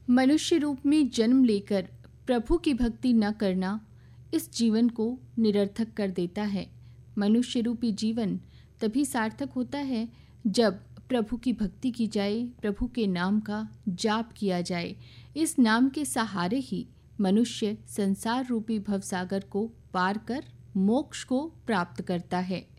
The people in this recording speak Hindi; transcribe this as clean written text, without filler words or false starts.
मनुष्य रूप में जन्म लेकर प्रभु की भक्ति न करना इस जीवन को निरर्थक कर देता है। मनुष्य रूपी जीवन तभी सार्थक होता है जब प्रभु की भक्ति की जाए, प्रभु के नाम का जाप किया जाए। इस नाम के सहारे ही मनुष्य संसार रूपी भवसागर को पार कर मोक्ष को प्राप्त करता है।